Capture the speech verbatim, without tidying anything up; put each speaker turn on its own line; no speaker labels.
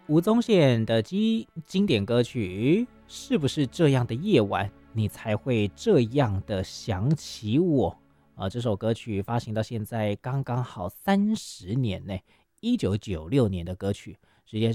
吴宗宪的经经典歌曲是不是这样的夜晚，你才会这样的想起我？啊，这首歌曲发行到现在刚刚好三十年呢，一九九六年的歌曲，时间